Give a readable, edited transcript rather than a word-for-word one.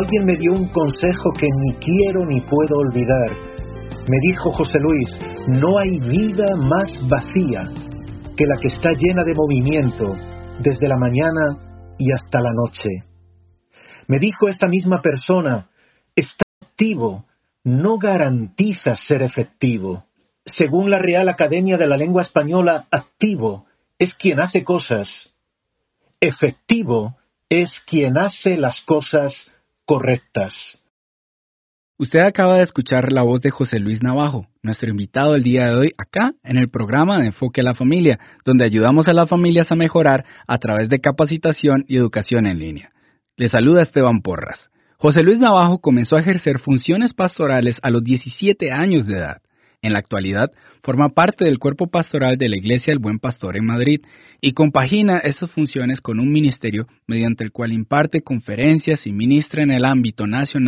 alguien me dio un consejo que ni quiero ni puedo olvidar. Me dijo José Luis: no hay vida más vacía que la que está llena de movimiento desde la mañana y hasta la noche. Me dijo esta misma persona: estar activo no garantiza ser efectivo. Según la Real Academia de la Lengua Española, activo es quien hace cosas. Efectivo es quien hace las cosas correctas. Usted acaba de escuchar la voz de José Luis Navajo, nuestro invitado el día de hoy acá en el programa de Enfoque a la Familia, donde ayudamos a las familias a mejorar a través de capacitación y educación en línea. Le saluda Esteban Porras. José Luis Navajo comenzó a ejercer funciones pastorales a los 17 años de edad. En la actualidad, forma parte del cuerpo pastoral de la Iglesia El Buen Pastor en Madrid y compagina esas funciones con un ministerio mediante el cual imparte conferencias y ministra en el ámbito nacional